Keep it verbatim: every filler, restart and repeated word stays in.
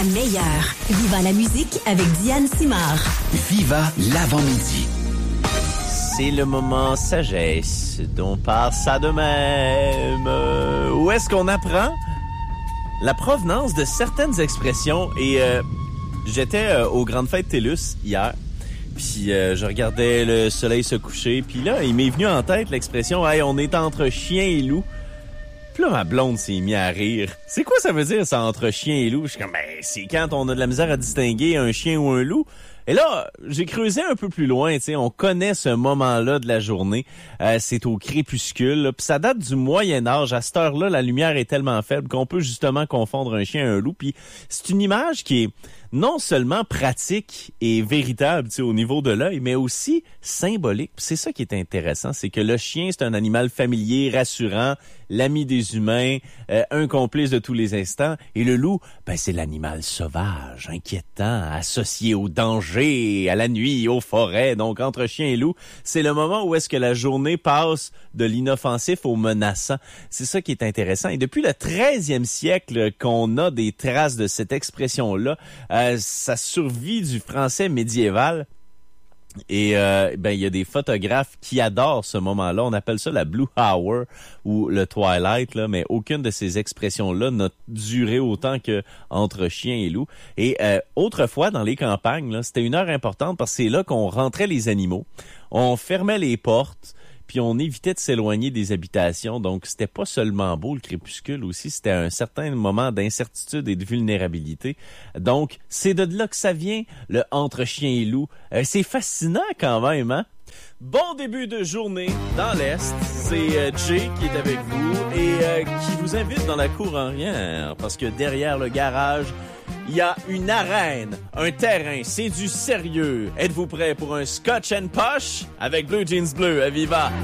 Meilleur. Viva la musique avec Diane Simard. Viva l'avant-midi. C'est le moment sagesse dont part ça de même. Euh, où est-ce qu'on apprend la provenance de certaines expressions? Et euh, j'étais euh, aux Grandes Fêtes TELUS hier, puis euh, je regardais le soleil se coucher, puis là, il m'est venu en tête l'expression « Hey, on est entre chien et loup ». Puis là, ma blonde s'est mise à rire. C'est quoi ça veut dire, ça, entre chien et loup? Je suis comme, ben, c'est quand on a de la misère à distinguer un chien ou un loup. Et là, j'ai creusé un peu plus loin, tu sais, on connaît ce moment-là de la journée. Euh, c'est au crépuscule, puis ça date du Moyen Âge. À cette heure-là, la lumière est tellement faible qu'on peut justement confondre un chien et un loup. Puis c'est une image qui est non seulement pratique et véritable, tu sais, au niveau de l'œil, mais aussi symbolique. Puis c'est ça qui est intéressant, c'est que le chien, c'est un animal familier, rassurant, l'ami des humains, euh, un complice de tous les instants. Et le loup, ben c'est l'animal sauvage, inquiétant, associé au danger, à la nuit, aux forêts. Donc, entre chien et loup, c'est le moment où est-ce que la journée passe de l'inoffensif au menaçant. C'est ça qui est intéressant. Et depuis le treizième siècle qu'on a des traces de cette expression-là, euh, ça survit du français médiéval. Et euh, ben il y a des photographes qui adorent ce moment-là. On appelle ça la Blue Hour ou le Twilight, là, mais aucune de ces expressions-là n'a duré autant que entre chien et loup. Et euh, autrefois, dans les campagnes, là, c'était une heure importante parce que c'est là qu'on rentrait les animaux. On fermait les portes, puis on évitait de s'éloigner des habitations. Donc, c'était pas seulement beau, le crépuscule aussi, c'était un certain moment d'incertitude et de vulnérabilité. Donc, c'est de là que ça vient, le entre chien et loup. Euh, c'est fascinant quand même, hein? Bon début de journée dans l'Est. C'est euh, Jay qui est avec vous et euh, qui vous invite dans la cour arrière parce que derrière le garage, il y a une arène, un terrain, c'est du sérieux. Êtes-vous prêts pour un Scotch and Posh avec Blue Jeans Bleu à Viva?